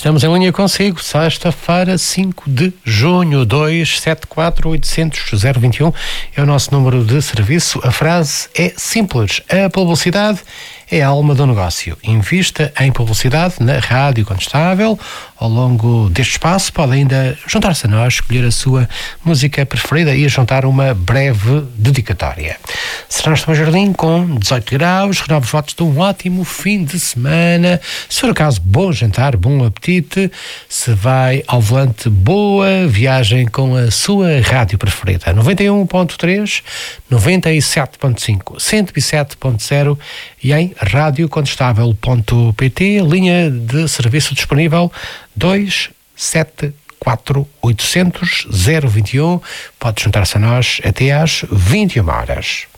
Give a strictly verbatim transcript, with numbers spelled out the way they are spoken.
Estamos em linha consigo, sexta-feira, cinco de junho, dois sete quatro oito zero zero zero dois um é o nosso número de serviço. A frase é simples: a publicidade é a alma do negócio. Invista em publicidade na Rádio Condestável. Ao longo deste espaço pode ainda juntar-se a nós, escolher a sua música preferida e juntar uma breve dedicatória. Será no Jardim com dezoito graus, renova os votos de um ótimo fim de semana. Se for o caso, bom jantar, bom apetite. Se vai ao volante, boa viagem com a sua rádio preferida. noventa e um ponto três, noventa e sete ponto cinco, cento e sete ponto zero e em rádio condestável ponto pt, linha de serviço disponível dois sete quatro oito zero zero zero dois um. Pode juntar-se a nós até às vinte e uma horas.